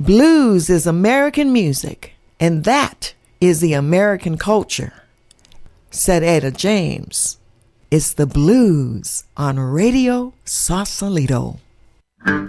Blues is American music, and that is the American culture, said Etta James. It's the blues on Radio Sausalito.